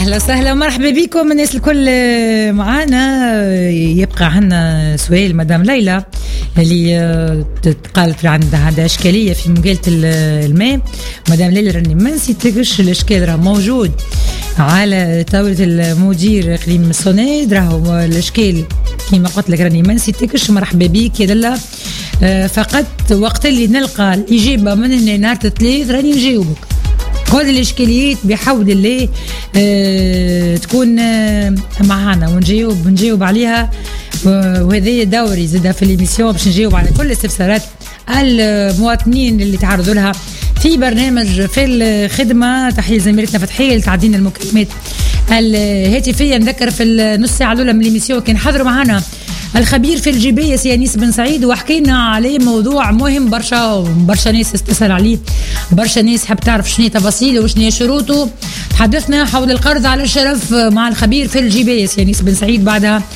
أهلا وسهلا ومرحبا بكم الناس الكل معانا. يبقى عنا سؤال مدام ليلى اللي قالت عندها إشكالية في مجالة الماء. مدام ليلى راني ما نسيتكش، الإشكال راه موجود على طاولة المدير إقليم سونيد، راهو الإشكال كيما قلت لك راني ما نسيتكش. مرحبا بك يا لاله. فقط وقت اللي نلقى الإجابة من نهار الثلاث راني نجاوبك. كل الإشكاليات بحول الله تكون معنا ونجاوب عليها، وهذه دوري زادة في الإميسيون باش نجاوب على كل استفسارات المواطنين اللي تعرضوا لها في برنامج في الخدمة. تحية زميلتنا فتحية اللي تعدينا المكالمات الهاتفية. نذكر في النص ساعة الأولى من الإميسيون كان حضروا معنا الخبير في الجي بي اس يانيس بن سعيد، وحكينا عليه موضوع مهم برشا ناس استسأل عليه، برشا ناس حب تعرف شنو تفاصيله وشنو شروطه. تحدثنا حول القرض على الشرف مع الخبير في الجي بي اس يانيس بن سعيد. بعدها